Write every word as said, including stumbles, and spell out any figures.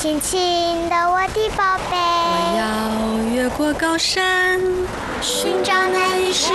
轻轻的我的宝贝， 我要越过高山， 寻找那遗失